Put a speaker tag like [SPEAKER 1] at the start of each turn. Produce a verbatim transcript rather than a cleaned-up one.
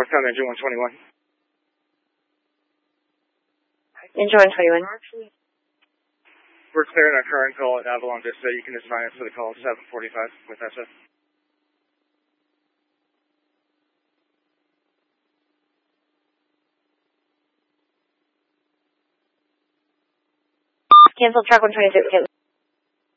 [SPEAKER 1] northbound engine one twenty-one.
[SPEAKER 2] Engine one twenty-one.
[SPEAKER 1] We're clearing our current call at Avalon Vista. You can assign it for the call seven forty-five with S F.
[SPEAKER 2] Cancel track one twenty-six.